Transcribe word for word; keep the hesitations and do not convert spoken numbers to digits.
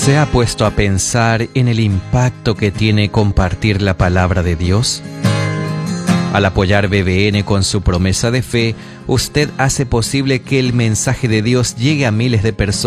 ¿Se ha puesto a pensar en el impacto que tiene compartir la palabra de Dios? Al apoyar B B N con su promesa de fe, usted hace posible que el mensaje de Dios llegue a miles de personas